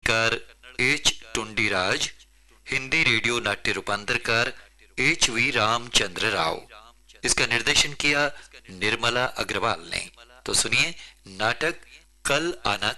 संगीतकार H Dhundhiraj, Hindi radio नाट्य रूपांतरकार H we Ramchandra Rao. इसका निर्देशन किया निर्मला अग्रवाल ने। तो सुनिए नाटक कल आना